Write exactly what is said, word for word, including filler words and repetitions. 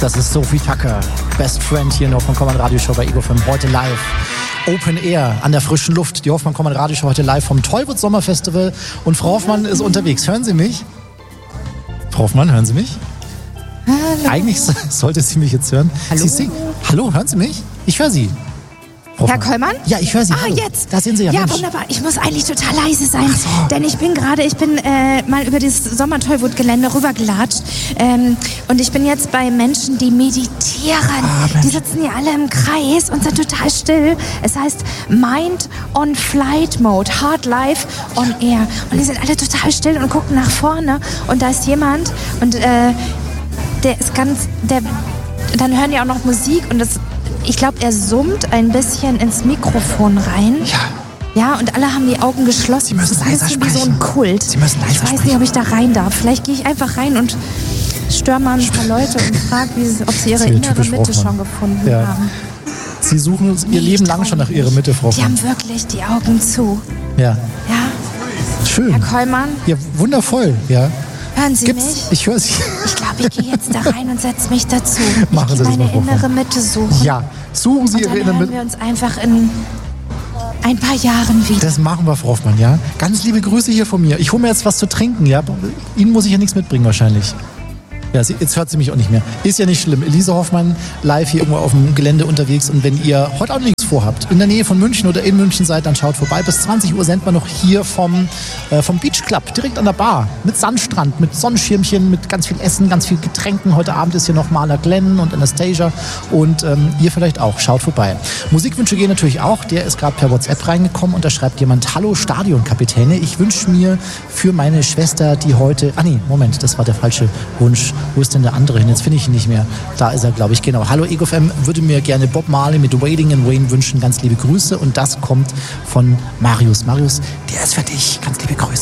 Das ist Sophie Tucker, Best Friend hier in der Hoffmann-Kommand Radioshow bei Ego F M. Heute live, Open Air, an der frischen Luft. Die Hoffmann-Kommand Radioshow heute live vom Tollwood Sommerfestival. Und Frau Hoffmann ist unterwegs. Hören Sie mich? Frau Hoffmann, hören Sie mich? Hallo. Eigentlich sollte sie mich jetzt hören. Hallo? Sie singen. Hallo, hören Sie mich? Ich höre Sie. Herr Kollmann? Ja, ich höre Sie. Ah, Hallo. jetzt. Da sind Sie ja. Ja, Mensch. wunderbar. Ich muss eigentlich total leise sein, Ach so. denn ich bin gerade, ich bin äh, mal über das Sommertollwood-Gelände rübergelatscht ähm, und ich bin jetzt bei Menschen, die meditieren. Ah, die sitzen hier alle im Kreis und sind total still. Es heißt Mind on Flight Mode, Hard Life on Air. Und die sind alle total still und gucken nach vorne und da ist jemand und äh, der ist ganz, der, dann hören die auch noch Musik und das, ich glaube, er summt ein bisschen ins Mikrofon rein. Ja. Ja, und alle haben die Augen geschlossen. Sie müssen das ist ein leiser bisschen wie so ein sprechen. Kult. Sie müssen leiser ich weiß sprechen. nicht, ob ich da rein darf. Vielleicht gehe ich einfach rein und störe mal ein paar Leute und frage, ob sie ihre Das ist ja innere typisch Mitte Hoffmann. schon gefunden Ja. haben. Sie suchen ihr Nee, Leben ich lang trau schon nach mich ihrer nicht. Mitte, Frau Die Hoffmann. haben wirklich die Augen zu. Ja. Ja, Schön. Herr Kollmann, Ja, wundervoll. Ja. hören Sie Gibt's? mich? Ich höre Sie. Ich glaube, ich gehe jetzt da rein und setze mich dazu. Machen ich Sie gehe das meine mal, Frau innere Hoffmann. Mitte suchen. Ja, suchen Sie Und Ihre dann innere hören Mitte. wir uns einfach in ein paar Jahren wieder. Das machen wir, Frau Hoffmann, ja. Ganz liebe Grüße hier von mir. Ich hole mir jetzt was zu trinken, ja. Ihnen muss ich ja nichts mitbringen wahrscheinlich. Ja, sie, jetzt hört sie mich auch nicht mehr. Ist ja nicht schlimm. Elise Hoffmann live hier irgendwo auf dem Gelände unterwegs. Und wenn ihr heute auch nichts vorhabt, in der Nähe von München oder in München seid, dann schaut vorbei. Bis zwanzig Uhr senden wir noch hier vom, äh, vom Beach Club, direkt an der Bar. Mit Sandstrand, mit Sonnenschirmchen, mit ganz viel Essen, ganz viel Getränken. Heute Abend ist hier noch Maler Glenn und Anastasia. Und ähm, ihr vielleicht auch. Schaut vorbei. Musikwünsche gehen natürlich auch. Der ist gerade per WhatsApp reingekommen und da schreibt jemand: Hallo Stadionkapitäne, ich wünsche mir für meine Schwester, die heute... Ah nee, Moment, das war der falsche Wunsch. Wo ist denn der andere hin? Jetzt finde ich ihn nicht mehr. Da ist er, glaube ich, genau. Hallo Ego F M, würde mir gerne Bob Marley mit Waiting and Wayne wünschen. Ganz liebe Grüße. Und das kommt von Marius. Marius, der ist für dich. Ganz liebe Grüße.